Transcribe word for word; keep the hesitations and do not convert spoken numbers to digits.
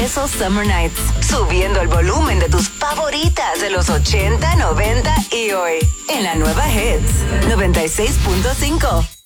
Universal Summer Nights, subiendo el volumen de tus favoritas de los ochenta, noventa y hoy, en la nueva Hits noventa y seis punto cinco.